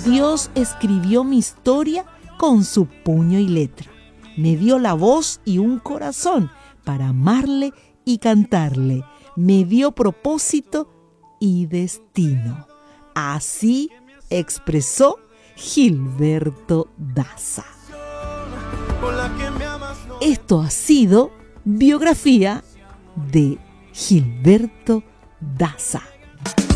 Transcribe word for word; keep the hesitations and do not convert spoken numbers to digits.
Dios escribió mi historia con su puño y letra. Me dio la voz y un corazón para amarle y cantarle. Me dio propósito y destino. Así expresó Gilberto Daza. Esto ha sido biografía de Gilberto Daza.